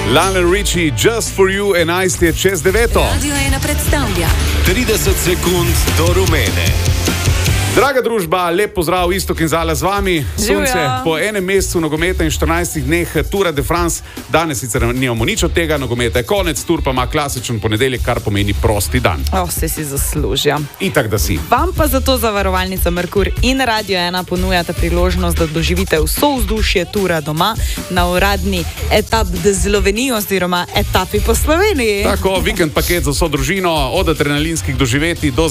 Lionel Richie, Just for You, 11 je čez 9. Radio 1 predstavlja 30 sekund do rumene. Draga družba, lep pozdrav, Iztok in Zala z vami. Sonce Živjo. po enem mesecu nogometa in 14 dneh Tour de France. Danes sicer nimamo nič od tega, nogometa je konec, Tour pa ima klasičen ponedeljek, kar pomeni prosti dan. Vse si zaslužijo. Itak da si. Vam pa zato zavarovalnica Merkur in Radio 1 ponujata priložnost, da doživite vso vzdušje Tura doma na uradni etap de Sloveniji oziroma etapi po Sloveniji. Tako, vikend paket za vso družino, od adrenalinskih doživetij do